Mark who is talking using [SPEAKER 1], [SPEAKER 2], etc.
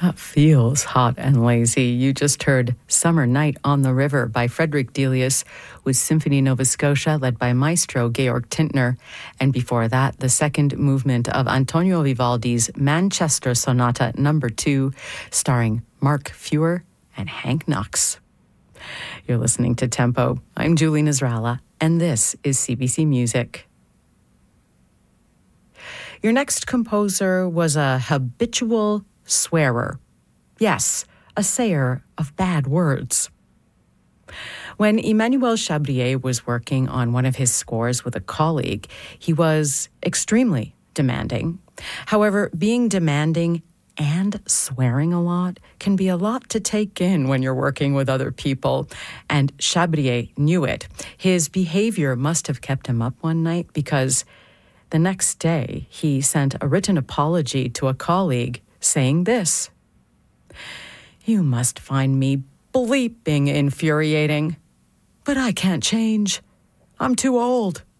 [SPEAKER 1] That feels hot and lazy. You just heard Summer Night on the River by Frederick Delius with Symphony Nova Scotia led by Maestro Georg Tintner. And before that, the second movement of Antonio Vivaldi's Manchester Sonata No. 2, starring Mark Feuer and Hank Knox. You're listening to Tempo. I'm Julie Nasrallah, and this is CBC Music. Your next composer was a habitual swearer. Yes, a sayer of bad words. When Emmanuel Chabrier was working on one of his scores with a colleague, he was extremely demanding. However, being demanding and swearing a lot can be a lot to take in when you're working with other people, and Chabrier knew it. His behavior must have kept him up one night because the next day he sent a written apology to a colleague saying this: "You must find me bleeping infuriating, but I can't change. I'm too old.